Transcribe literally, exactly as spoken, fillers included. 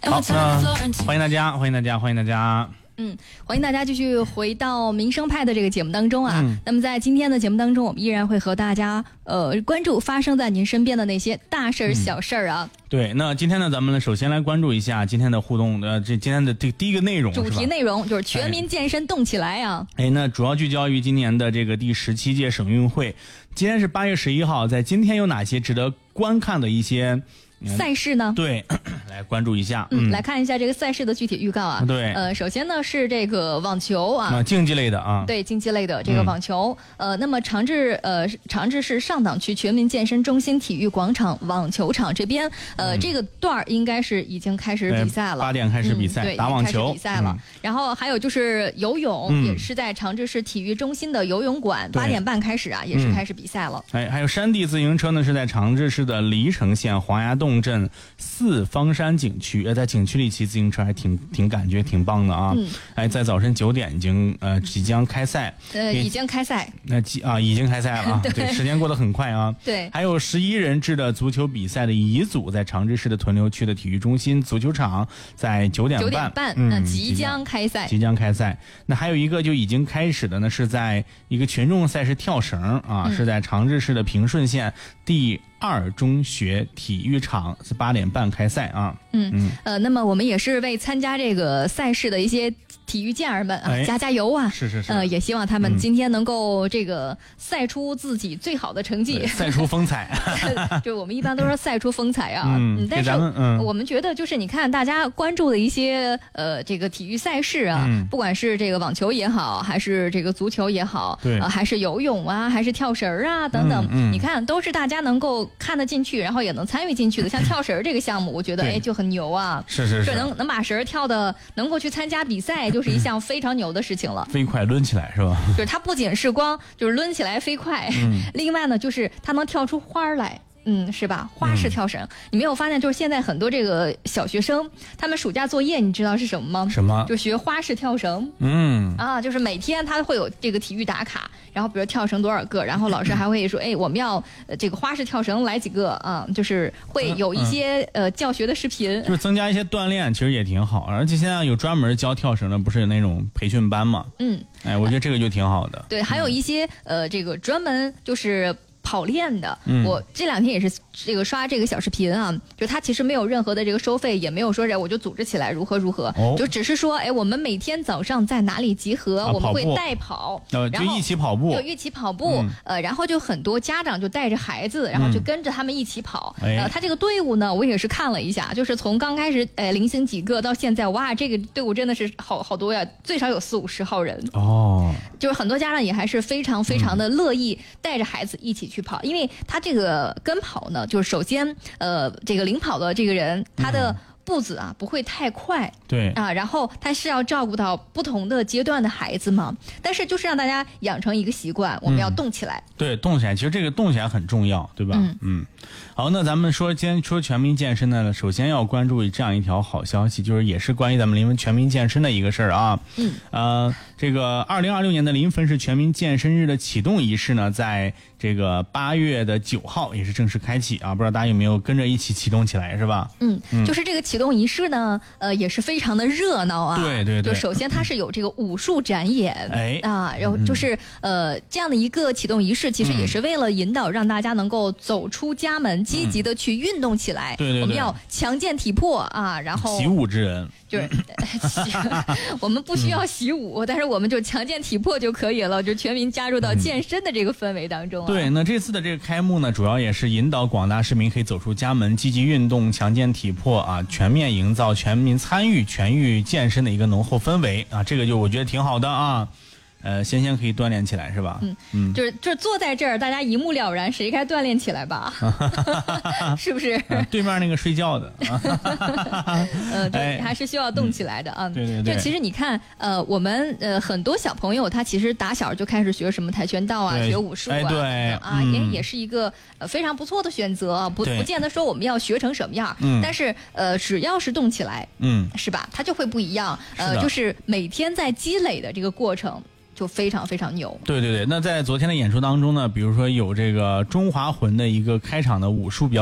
好，那欢迎大家，欢迎大家，欢迎大家。 嗯，欢迎大家继续回到民生派的这个节目当中啊。 嗯、 那么在今天的节目当中，我们依然会和大家呃关注发生在您身边的那些大事儿、小事儿啊。 嗯、对，那今天呢，咱们呢首先来关注一下今天的互动的这今天的这第一个内容， 主题内容就是全民健身动起来啊。 哎，哎那主要聚焦于今年的这个第十七届省运会。今天是八月十一号，在今天有哪些值得观看的一些？ 赛事呢？ 对，来关注一下。 嗯，来看一下这个赛事的具体预告啊。 对， 呃，首先呢是这个网球啊， 啊竞技类的啊。 对，竞技类的这个网球，嗯、呃，那么长治呃长治市上党区全民健身中心体育广场网球场这边，呃，嗯、这个段儿应该是已经开始比赛了， 八点开始比赛， 嗯、对， 打网球比赛了。嗯、然后还有就是游泳，嗯、也是在长治市体育中心的游泳馆，八点半开始啊，也是开始比赛了。 哎，还有山地自行车呢，是在长治市的黎城县黄崖洞镇四方山景区，呃，在景区里骑自行车还挺挺感觉挺棒的啊。嗯，哎，在早晨九点已经呃即将开赛， 呃，已经开赛， 那啊已经开赛了啊，对，对，时间过得很快啊。 对， 还有十一人制的足球比赛的乙组，在长治市的屯留区的体育中心足球场，在九点半， 九点半， 嗯， 呃，即将开赛， 即将开赛。那还有一个就已经开始的呢，是在一个群众赛事跳绳啊，嗯、是在长治市的平顺县第二中学体育场，是八点半开赛啊。 嗯嗯，呃，那么我们也是为参加这个赛事的一些体育健儿们啊，哎、加加油啊！ 是是是。 呃，也希望他们今天能够这个赛出自己最好的成绩， 赛出风采。 就我们一般都说赛出风采啊。 嗯， 但是嗯、 我们觉得就是你看大家关注的一些呃这个体育赛事啊，嗯、不管是这个网球也好，还是这个足球也好， 对、 呃，还是游泳啊，还是跳绳啊等等， 嗯嗯、 你看都是大家能够看得进去，然后也能参与进去的。像跳绳这个项目，我觉得哎就很牛啊。 是是是。 这能能把绳跳的能够去参加比赛，就是一项非常牛的事情了。 飞快抡起来是吧？ 就是它不仅是光就是抡起来飞快，嗯、另外呢就是它能跳出花来。嗯，是吧？花式跳绳，嗯、你没有发现，就是现在很多这个小学生，他们暑假作业，你知道是什么吗？ 什么？ 就学花式跳绳。 嗯， 啊，就是每天他会有这个体育打卡，然后比如跳绳多少个，然后老师还会说，哎，我们要呃这个花式跳绳来几个啊，就是会有一些、嗯、呃教学的视频， 就是增加一些锻炼，其实也挺好。而且现在有专门教跳绳的，不是有那种培训班嘛？嗯，哎，我觉得这个就挺好的。 对，还有一些、嗯、呃这个专门就是跑练的， 嗯、 我这两天也是这个刷这个小视频啊，就它其实没有任何的这个收费，也没有说我就组织起来如何如何， 哦、 就只是说，哎，我们每天早上在哪里集合， 啊、 我们会代跑， 呃，就一起跑步， 就一起跑步，嗯、呃，然后就很多家长就带着孩子，然后就跟着他们一起跑。 嗯、 呃，他这个队伍呢，我也是看了一下，就是从刚开始呃零星几个到现在，哇，这个队伍真的是好好多呀，最少有四五十号人哦。 就是很多家长也还是非常非常的乐意带着孩子一起去跑，因为他这个跟跑呢，就是首先呃这个领跑的这个人他的步子啊不会太快， 对啊，然后他是要照顾到不同的阶段的孩子嘛，但是就是让大家养成一个习惯，我们要动起来。 嗯、对，动起来，其实这个动起来很重要，对吧？嗯嗯。好，那咱们说今天说全民健身呢，首先要关注这样一条好消息，就是也是关于咱们临汾全民健身的一个事儿啊。 嗯。 呃，这个二零二六年的临汾市全民健身日的启动仪式呢，在这个八月的九号也是正式开启啊，不知道大家有没有跟着一起启动起来，是吧？ 嗯，嗯就是这个启动仪式呢，呃，也是非常的热闹啊。 对对对。 就首先它是有这个武术展演， 哎啊，然后就是、嗯、呃这样的一个启动仪式，其实也是为了引导让大家能够走出家门，积极的去运动起来。 嗯、对对对。 我们要强健体魄啊，然后习武之人。 就是我们不需要习武、嗯，但是我们就强健体魄就可以了，就全民加入到健身的这个氛围当中、啊嗯。对，那这次的这个开幕呢，主要也是引导广大市民可以走出家门，积极运动，强健体魄啊，全面营造全民参与、全域健身的一个浓厚氛围啊，这个就我觉得挺好的啊。呃，先先可以锻炼起来是吧？ 嗯嗯，就是就是坐在这儿，大家一目了然，谁该锻炼起来吧？是不是、 啊？对面那个睡觉的， 呃，对，还是需要动起来的啊。 嗯、对对对。 就其实你看，呃，我们呃很多小朋友他其实打小就开始学什么跆拳道啊，学武术啊， 哎、对啊， 嗯、 也也是一个呃非常不错的选择，不不见得说我们要学成什么样， 嗯、 但是呃只要是动起来， 嗯， 是吧？它就会不一样，呃，就是每天在积累的这个过程。就非常非常牛。 对对对，那在昨天的演出当中呢，比如说有这个中华魂的一个开场的武术表